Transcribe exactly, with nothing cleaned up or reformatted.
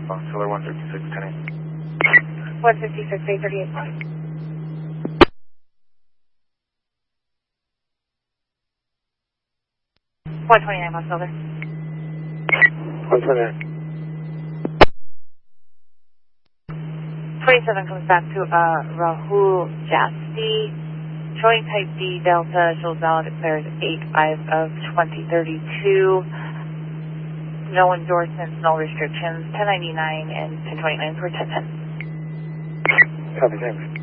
southbound, Solar one fifty-six, ten eight. one fifty-six, eight thirty-eight. one twenty-nine, Los Silver. one twenty-nine. twenty-seven comes back to uh, Rahul Jasti. Showing type D Delta, shows valid, declares eight five of twenty thirty-two. No endorsements, no restrictions, ten ninety-nine and ten twenty-nine for ten ten. Copy, thanks.